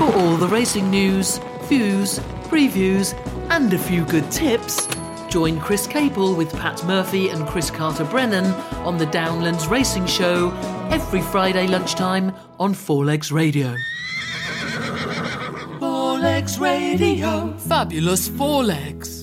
For all the racing news, views, previews and a few good tips, join Chris Capel with Pat Murphy and Chris Carter-Brennan on the Downlands Racing Show every Friday lunchtime on Four Legs Radio. Four Legs Radio. Fabulous Four Legs.